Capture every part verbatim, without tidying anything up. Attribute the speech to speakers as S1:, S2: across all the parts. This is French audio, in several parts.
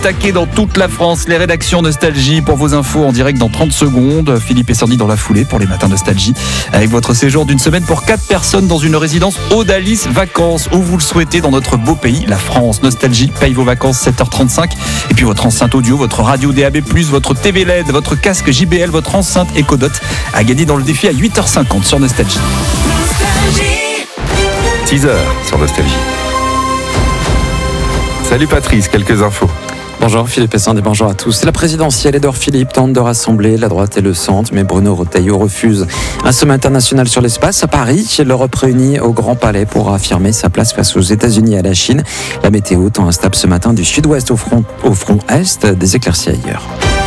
S1: Taqué dans toute la France, les rédactions Nostalgie pour vos infos en direct dans trente secondes. Philippe et Sandy dans la foulée pour les matins Nostalgie avec votre séjour d'une semaine pour quatre personnes dans une résidence Odalis Vacances où vous le souhaitez dans notre beau pays, la France. Nostalgie paye vos vacances sept heures trente-cinq et puis votre enceinte audio, votre radio D A B plus, votre T V L E D, votre casque J B L, votre enceinte Ecodot à gagner dans le défi à huit heures cinquante sur Nostalgie.
S2: six heures sur Nostalgie. Salut Patrice, quelques infos.
S3: Bonjour Philippe et Sandy, bonjour à tous. La présidentielle, Édouard Philippe tente de rassembler la droite et le centre, mais Bruno Retailleau refuse. Un sommet international sur l'espace à Paris. L'Europe réunie au Grand Palais pour affirmer sa place face aux États-Unis et à la Chine. La météo tend instable ce matin du sud-ouest au front, au front est, des éclaircies ailleurs.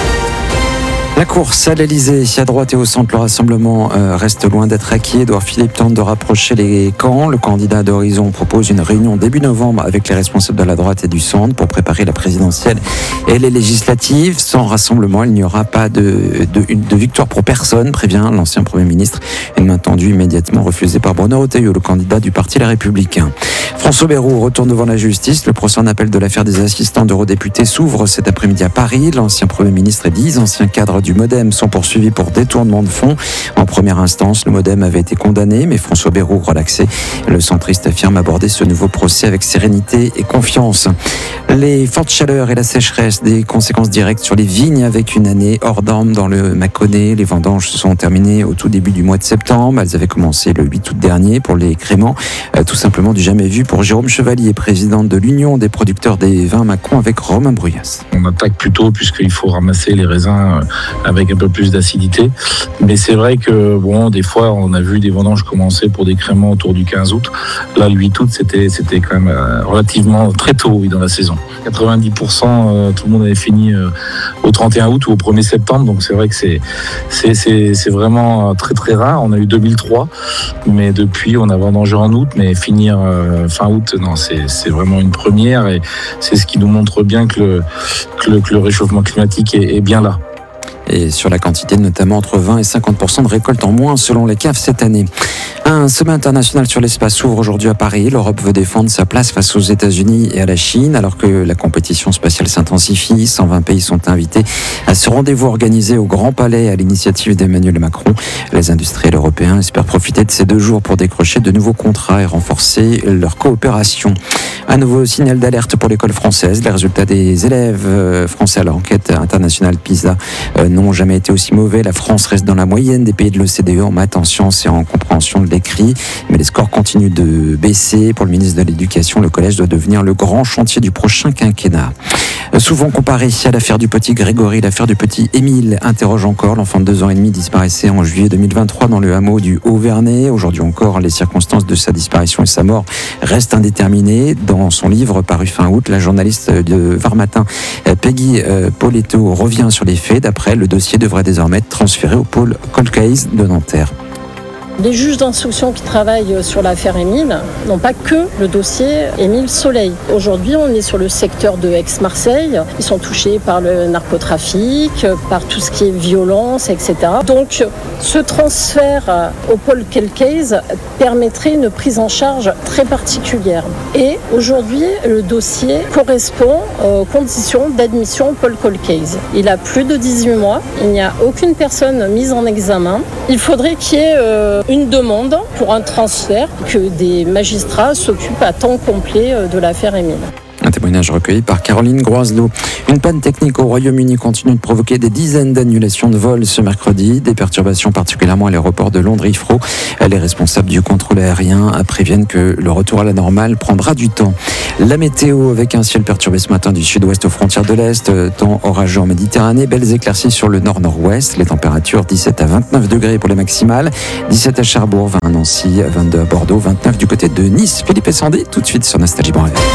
S3: La course à l'Elysée, à droite et au centre, le rassemblement euh, reste loin d'être acquis. Édouard Philippe tente de rapprocher les camps. Le candidat d'Horizon propose une réunion début novembre avec les responsables de la droite et du centre pour préparer la présidentielle et les législatives. Sans rassemblement, il n'y aura pas de, de, de victoire pour personne, prévient l'ancien Premier ministre. Une main tendue immédiatement refusée par Bruno Retailleau, le candidat du Parti Les Républicains. François Bayrou retourne devant la justice. Le procès en appel de l'affaire des assistants d'eurodéputés s'ouvre cet après-midi à Paris. L'ancien Premier ministre et dix anciens cadres du Modem sont poursuivis pour détournement de fonds. En première instance, le Modem avait été condamné, mais François Bayrou relaxé. Le centriste affirme aborder ce nouveau procès avec sérénité et confiance. Les fortes chaleurs et la sécheresse, des conséquences directes sur les vignes avec une année hors norme dans le Mâconnais. Les vendanges se sont terminées au tout début du mois de septembre. Elles avaient commencé le huit août dernier pour les créments. Euh, tout simplement du jamais vu pour Jérôme Chevalier, président de l'Union des producteurs des vins Macron avec Romain Bruyas.
S4: On attaque plus tôt puisqu'il faut ramasser les raisins avec un peu plus d'acidité. Mais c'est vrai que bon, des fois, on a vu des vendanges commencer pour des créments autour du quinze août. Là, le huit août, c'était, c'était quand même relativement très tôt oui, dans la saison. quatre-vingt-dix pour cent, euh, tout le monde avait fini euh, au trente et un août ou au premier septembre. Donc c'est vrai que c'est, c'est, c'est, c'est vraiment très très rare. On a eu deux mille trois, mais depuis, on a vendangé en août. Mais finir euh, fin août, non, c'est, c'est vraiment une première. Et c'est ce qui nous montre bien que le, que le, que le réchauffement climatique est, est bien là.
S3: Et sur la quantité, notamment entre vingt et cinquante pour cent de récolte en moins selon les C A F cette année. Un sommet international sur l'espace s'ouvre aujourd'hui à Paris. L'Europe veut défendre sa place face aux États-Unis et à la Chine, alors que la compétition spatiale s'intensifie. cent vingt pays sont invités à ce rendez-vous organisé au Grand Palais à l'initiative d'Emmanuel Macron. Les industriels européens espèrent profiter de ces deux jours pour décrocher de nouveaux contrats et renforcer leur coopération. Un nouveau signal d'alerte pour l'école française. Les résultats des élèves français à l'enquête internationale PISA n'ont jamais été aussi mauvais. La France reste dans la moyenne des pays de l'O C D E en maths, en sciences et en compréhension de l'écrit. Mais les scores continuent de baisser. Pour le ministre de l'Éducation, le collège doit devenir le grand chantier du prochain quinquennat. Souvent comparé à l'affaire du petit Grégory, l'affaire du petit Émile interroge encore. L'enfant de deux ans et demi disparaissait en juillet deux mille vingt-trois dans le hameau du Haut-Vernay. Aujourd'hui encore, les circonstances de sa disparition et sa mort restent indéterminées. Dans son livre paru fin août, la journaliste de Var Matin, Peggy Poletto, revient sur les faits. D'après, le dossier devrait désormais être transféré au pôle Cold Case de Nanterre.
S5: Les juges d'instruction qui travaillent sur l'affaire Émile n'ont pas que le dossier Émile Soleil. Aujourd'hui, on est sur le secteur de Aix-Marseille. Ils sont touchés par le narcotrafic, par tout ce qui est violence, et cetera. Donc, ce transfert au pôle Cold Case permettrait une prise en charge très particulière. Et aujourd'hui, le dossier correspond aux conditions d'admission au pôle Cold Case. Il a plus de dix-huit mois. Il n'y a aucune personne mise en examen. Il faudrait qu'il y ait euh, une demande pour un transfert, que des magistrats s'occupent à temps complet de l'affaire Émile.
S3: Un témoignage recueilli par Caroline Groiselot. Une panne technique au Royaume-Uni continue de provoquer des dizaines d'annulations de vols ce mercredi. Des perturbations particulièrement à l'aéroport de Londres-Heathrow. Les responsables du contrôle aérien préviennent que le retour à la normale prendra du temps. La météo avec un ciel perturbé ce matin du sud-ouest aux frontières de l'Est. Temps orageux en Méditerranée. Belles éclaircies sur le nord-nord-ouest. Les températures dix-sept à vingt-neuf degrés pour les maximales. dix-sept à Cherbourg, vingt à Nancy, vingt-deux à Bordeaux, vingt-neuf du côté de Nice. Philippe et Sandy, tout de suite sur Nostalgie. Bon réveil.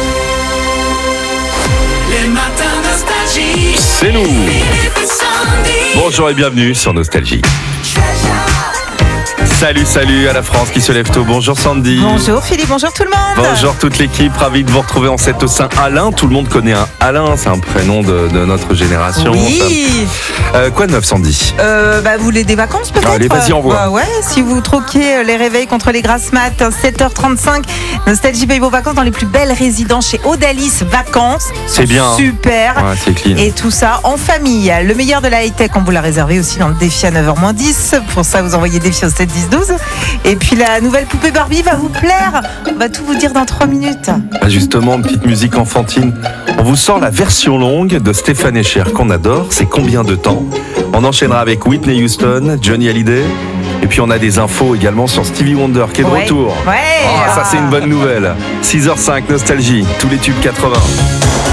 S2: C'est nous. Bonjour et bienvenue sur Nostalgie. Salut, salut à la France qui se lève tôt. Bonjour Sandy.
S6: Bonjour Philippe, bonjour tout le monde.
S2: Bonjour toute l'équipe, ravi de vous retrouver en cette Saint-Alain. Tout le monde connaît un Alain, c'est un prénom de, de notre génération.
S6: Oui.
S2: Euh, quoi de neuf Sandy?
S6: euh, bah, Vous voulez des vacances peut-être?
S2: Allez, vas-y, envoie.
S6: Bah ouais, si vous troquiez les réveils contre les grasses mat, sept heures trente-cinq, Nostalgie paye vos vacances dans les plus belles résidences chez Odalis Vacances.
S2: C'est bien.
S6: Super.
S2: Ouais, c'est clean.
S6: Et tout ça en famille. Le meilleur de la high-tech, on vous l'a réservé aussi dans le défi à neuf heures moins dix. Pour ça, vous envoyez défi au sept dix douze. Et puis la nouvelle poupée Barbie va vous plaire. On va tout vous dire dans trois minutes.
S2: Ah, justement, une petite musique enfantine. On vous sort la version longue de Stéphane Echer qu'on adore. C'est Combien de temps? On enchaînera avec Whitney Houston, Johnny Hallyday. Et puis on a des infos également sur Stevie Wonder qui est de
S6: Ouais.
S2: retour.
S6: Ouais.
S2: Ah, ça c'est une bonne nouvelle. six heures cinq, Nostalgie, tous les tubes quatre-vingts.